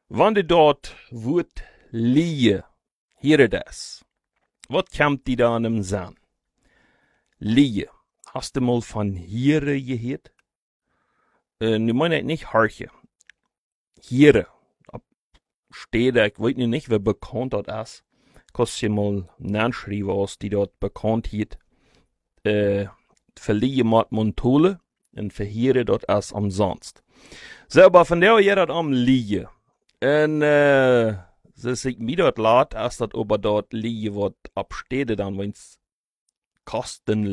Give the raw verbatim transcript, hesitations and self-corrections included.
Wann du dort wort lieje, hier das. Wat kommt die da an dem Sinn? Lieje. Hast du mal von Hiere gehört? Äh, nu meine ich nicht Harche. Hiere. Steht da, ich weiß nicht, wer bekannt das ist. Kannst du mal nachschreiben, was die dort bekannt hat. Äh, für Lieje mat Montole und für Hiere dort ist umsonst. So, aber von der her dat am Lieje. En, äh, so sich mir dort laat, ist dat aber dort Lieje, wat absteht dann, wenn's kosten